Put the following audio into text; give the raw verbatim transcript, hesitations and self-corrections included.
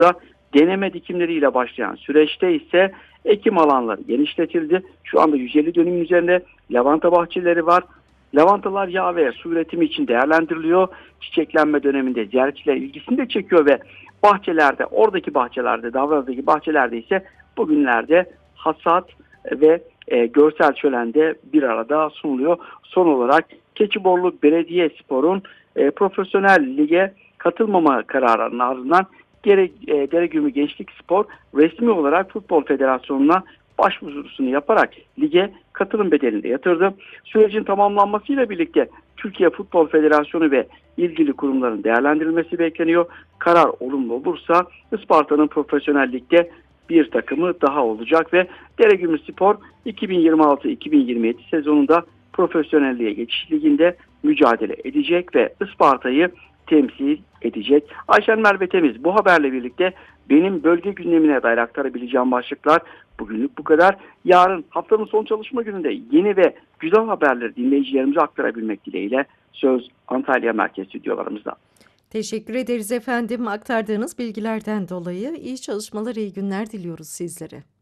deneme dikimleriyle başlayan süreçte ise ekim alanları genişletildi. Şu anda yüz elli dönümün üzerinde lavanta bahçeleri var. Lavantalar yağ ve su üretimi için değerlendiriliyor. Çiçeklenme döneminde ziyaretçiler ilgisini de çekiyor ve bahçelerde, oradaki bahçelerde, Davran'daki bahçelerde ise bugünlerde hasat ve e, görsel şölende bir arada sunuluyor. Son olarak Keçiborlu Belediyespor'un e, profesyonel lige katılmama kararının ardından Gere, e, Deregümü Gençlik Spor resmi olarak Futbol Federasyonu'na başvurusunu yaparak lige katılım bedelini de yatırdı. Sürecin tamamlanmasıyla birlikte Türkiye Futbol Federasyonu ve ilgili kurumların değerlendirilmesi bekleniyor. Karar olumlu olursa Isparta'nın profesyonel ligde bir takımı daha olacak ve Deregümü Spor iki bin yirmi altı iki bin yirmi yedi sezonunda Profesyonelliğe Geçiş Ligi'nde mücadele edecek ve Isparta'yı temsil edecek. Ayşen Merve Temiz, bu haberle birlikte benim bölge gündemine dair aktarabileceğim başlıklar bugünlük bu kadar. Yarın haftanın son çalışma gününde yeni ve güzel haberleri dinleyicilerimize aktarabilmek dileğiyle söz Antalya Merkez Stüdyolarımızda. Teşekkür ederiz efendim aktardığınız bilgilerden dolayı. İyi çalışmalar, iyi günler diliyoruz sizlere.